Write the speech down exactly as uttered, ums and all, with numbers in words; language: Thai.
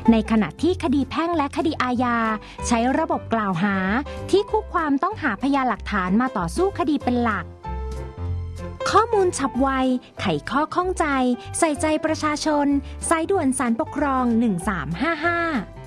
ในขณะที่คดีแพ่งและคดีอาญาใช้ระบบกล่าวหาที่คู่ความต้องหาพยานหลักฐานมาต่อสู้คดีเป็นหลักข้อมูลฉับไวไขข้อข้องใจใส่ใจประชาชนสายด่วนศาลปกครองหนึ่งสามห้าห้า